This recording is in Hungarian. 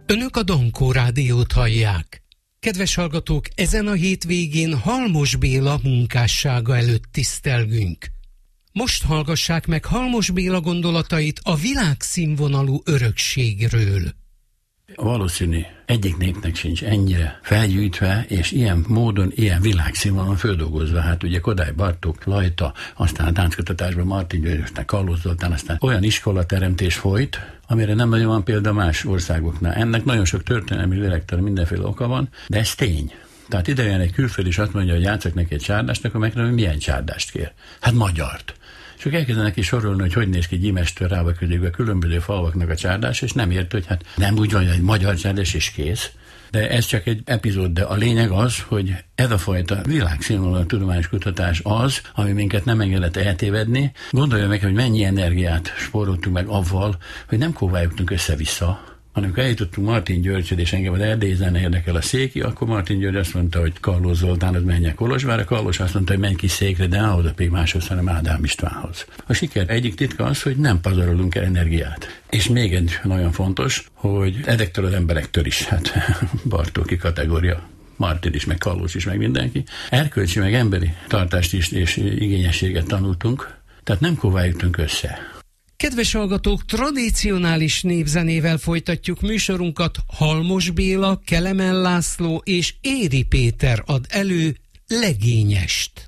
Önök a Dankó Rádiót hallják. Kedves hallgatók, ezen a hétvégén Halmos Béla munkássága előtt tisztelgünk. Most hallgassák meg Halmos Béla gondolatait a világszínvonalú örökségről. Valószínű, egyik népnek sincs ennyire felgyűjtve, és ilyen módon, ilyen világszínvonalon földolgozva. Hát ugye Kodály Bartók, Lajta, aztán a tánckutatásban Martin György, aztán Kallós Zoltán, aztán olyan iskolateremtés folyt, amire nem nagyon van példa más országoknál. Ennek nagyon sok történelmi, lélektelen, mindenféle oka van, de ez tény. Tehát ide jön egy külföld, és azt mondja, hogy játszak neki egy csárdást, akkor megkérdezem, hogy milyen csárdást kér. Hát magyart. És ők elkezdenek is sorolni, hogy néz ki Gyimestől Rába közékbe különböző falvaknak a csárdás, és nem ért, hogy hát nem úgy van, hogy egy magyar csárdás és kész. De ez csak egy epizód, de a lényeg az, hogy ez a fajta világszínvonalú tudományos kutatás az, ami minket nem engedett eltévedni. Gondolja meg, hogy mennyi energiát spóroltunk meg avval, hogy nem kóvályogtunk össze-vissza, hanem amikor eljutottunk Martin Györgyhöz, és engem az erdélyi zene érdekel a széki, akkor Martin György azt mondta, hogy Kallós Zoltánhoz menjek Kolozsvárra, Kallós azt mondta, hogy menj ki Székre, de ahhoz még máshoz, hanem Ádám Istvánhoz. A siker egyik titka az, hogy nem pazarolunk el energiát. És még egy nagyon fontos, hogy ezektől az emberektől is, hát Bartóki kategória, Martin is, meg Kallós is, meg mindenki, erkölcsi, meg emberi tartást is és igényességet tanultunk, tehát nem kóvályogtunk össze. Kedves hallgatók, tradicionális népzenével folytatjuk műsorunkat. Halmos Béla, Kelemen László és Éri Péter ad elő Legényest.